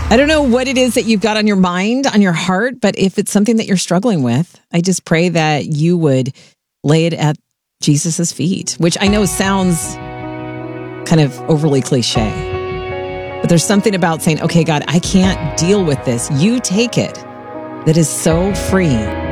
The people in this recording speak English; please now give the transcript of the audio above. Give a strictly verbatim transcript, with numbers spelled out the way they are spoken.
I don't know what it is that you've got on your mind, on your heart, but if it's something that you're struggling with, I just pray that you would lay it at Jesus's feet, which I know sounds kind of overly cliche. But there's something about saying, okay, God, I can't deal with this. You take it, that is so freeing.